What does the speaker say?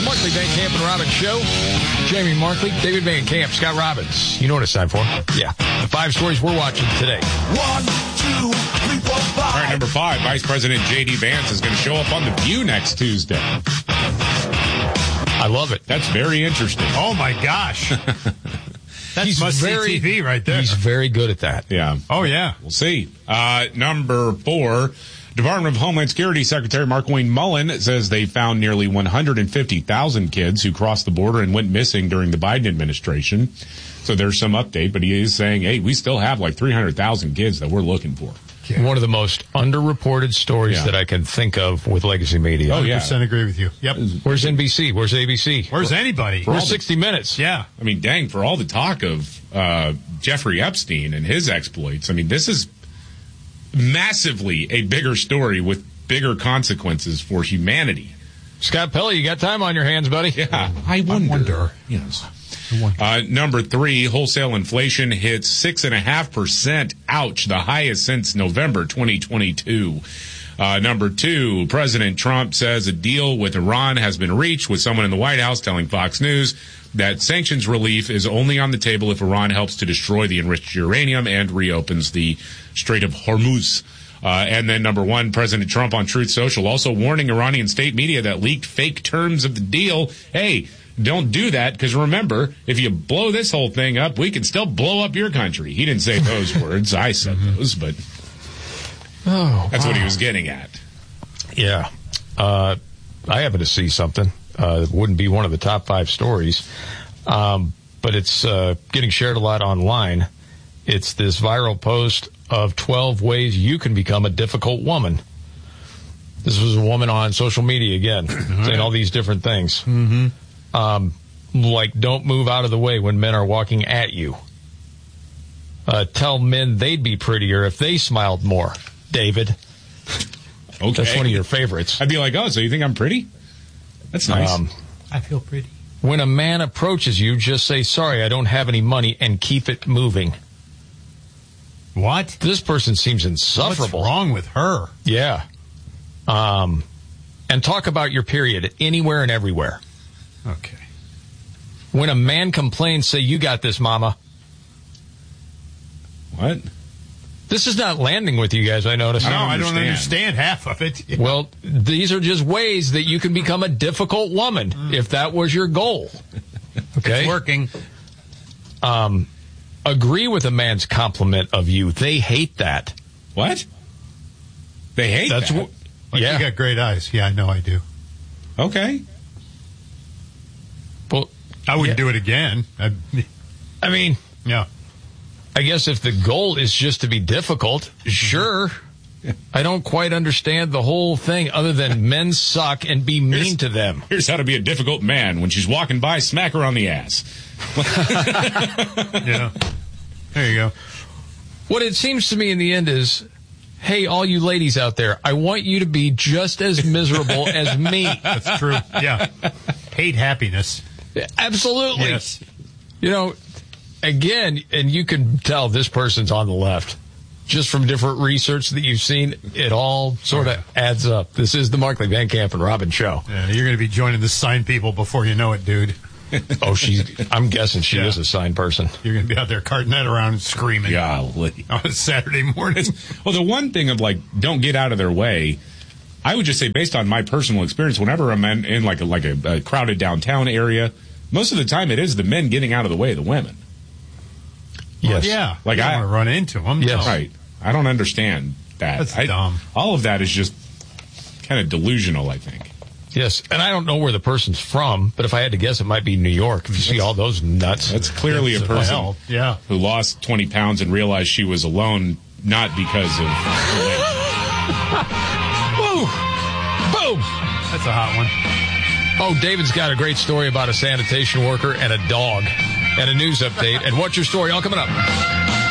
the Markley, Van Camp, and Robbins Show. Jamie Markley, David Van Camp, Scott Robbins. You know what it's time for? Yeah. The 5 stories we're watching today. 1, 2, 3, 4, 5. All right, number 5, Vice President J.D. Vance is going to show up on The View next Tuesday. I love it. That's very interesting. Oh, my gosh. That's must-see TV right there. He's very good at that. Yeah. Oh, yeah. We'll see. Number 4, Department of Homeland Security Secretary Markwayne Mullen says they found nearly 150,000 kids who crossed the border and went missing during the Biden administration. So there's some update, but he is saying, hey, we still have like 300,000 kids that we're looking for. Yeah. One of the most underreported stories that I can think of with legacy media. Oh, yeah. 100% agree with you. Yep. Where's NBC? Where's ABC? Where's anybody? Where's 60 Minutes? Yeah. I mean, dang, for all the talk of Jeffrey Epstein and his exploits, I mean, this is massively a bigger story with bigger consequences for humanity. Scott Pelley, you got time on your hands, buddy? Yeah, I wonder. Yes. Number 3, wholesale inflation hits 6.5%. Ouch, the highest since November 2022. Number 2, President Trump says a deal with Iran has been reached, with someone in the White House telling Fox News that sanctions relief is only on the table if Iran helps to destroy the enriched uranium and reopens the Strait of Hormuz. And then number 1, President Trump on Truth Social also warning Iranian state media that leaked fake terms of the deal. Hey, don't do that, because remember, if you blow this whole thing up, we can still blow up your country. He didn't say those words. I said those, but that's what he was getting at. Yeah. I happen to see something. It wouldn't be one of the top 5 stories, but it's getting shared a lot online. It's this viral post of 12 ways you can become a difficult woman. This was a woman on social media again, saying all these different things. Mm-hmm. Like, don't move out of the way when men are walking at you. Tell men they'd be prettier if they smiled more. David. Okay. That's one of your favorites. I'd be like, oh, so you think I'm pretty? That's nice. I feel pretty. When a man approaches you, just say, sorry, I don't have any money, and keep it moving. What? This person seems insufferable. What's wrong with her? Yeah. And talk about your period anywhere and everywhere. Okay. When a man complains, say, you got this, mama. What? This is not landing with you guys, I notice. No, I don't understand half of it. Yeah. Well, these are just ways that you can become a difficult woman, if that was your goal. Okay? It's working. Agree with a man's compliment of you. They hate that. What? They hate that? You got great eyes. Yeah, I know I do. Okay. Well, I wouldn't do it again. I mean, yeah. I guess if the goal is just to be difficult, sure. I don't quite understand the whole thing other than men suck and be mean to them. Here's how to be a difficult man. When she's walking by, smack her on the ass. Yeah. There you go. What it seems to me in the end is, hey, all you ladies out there, I want you to be just as miserable as me. That's true. Yeah. Hate happiness. Absolutely. Yes. You know, again, and you can tell this person's on the left. Just from different research that you've seen, it all sort of adds up. This is the Markley, Van Camp, and Robbins Show. Yeah, you're going to be joining the sign people before you know it, dude. Oh, I'm guessing she is a sign person. You're going to be out there carting that around and screaming. Golly. On a Saturday morning. Well, the one thing of, like, don't get out of their way, I would just say, based on my personal experience, whenever I'm in like a crowded downtown area, most of the time it is the men getting out of the way of the women. Yes. Well, yeah. Like, I want to run into them. Yes. Right. I don't understand that. That's dumb. All of that is just kind of delusional, I think. Yes, and I don't know where the person's from, but if I had to guess, it might be New York. If you see all those nuts. That's clearly a person who lost 20 pounds and realized she was alone, not because of... Woo! Boom! That's a hot one. Oh, David's got a great story about a sanitation worker and a dog. And a news update. And what's your story? All coming up.